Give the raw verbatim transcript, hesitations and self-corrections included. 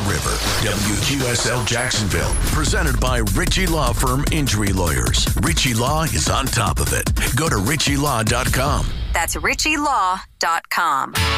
river. W Q S L Jacksonville, presented by Ritchie Law Firm Injury Lawyers. Ritchie Law is on top of it. Go to ritchie law dot com. That's ritchie law dot com.